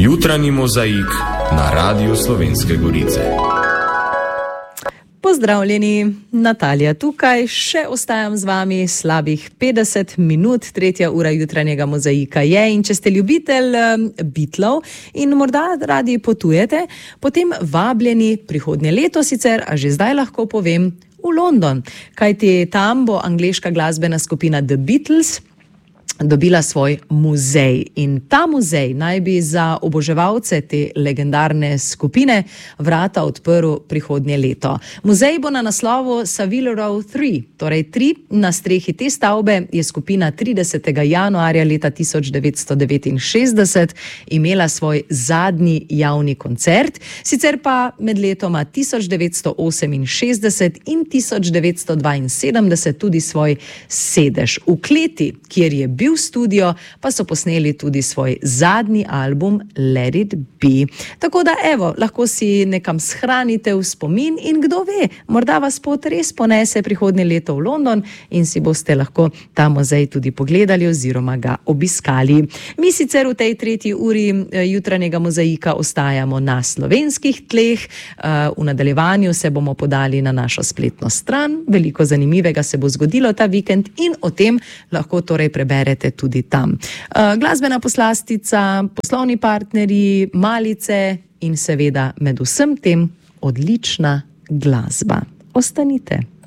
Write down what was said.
Jutranji mozaik na Radiu Slovenske Gorice. Pozdravljeni, Natalija tukaj, še ostajam z vami slabih 50 minut, 3. ura jutranjega mozaika je in če ste ljubitelj Beatlov in morda radi potujete, potem vabljeni prihodnje leto sicer, a že zdaj lahko povem, v London, kajti tam bo angleška glasbena skupina The Beatles dobila svoj muzej in ta muzej naj bi za oboževalce te legendarne skupine vrata odprl prihodnje leto. Muzej bo na naslovu Savile Row 3, torej 3. Na strehi te stavbe je skupina 30. januarja leta 1969 imela svoj zadnji javni koncert, sicer pa med letoma 1968 in 1972 tudi svoj sedež. V kleti, kjer je bil studio, pa so posneli tudi svoj zadnji album Let It Be. Tako da evo, lahko si nekam shranite v spomin in kdo ve, morda vas pot res ponese prihodnje leto v London in si boste lahko ta muzej tudi pogledali oziroma ga obiskali. Mi sicer v tej 3. uri jutranjega mozaika ostajamo na slovenskih tleh, v nadaljevanju se bomo podali na našo spletno stran, veliko zanimivega se bo zgodilo ta vikend in o tem lahko torej preberete tudi tam. Glasbena poslastica, poslovni partnerji, malice in seveda med vsem tem odlična glasba. Ostanite.